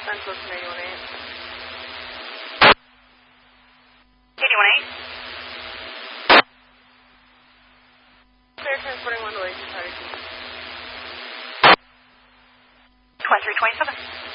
I'm close to 918. 818. Clear transporting 1 to Lake County. 2327.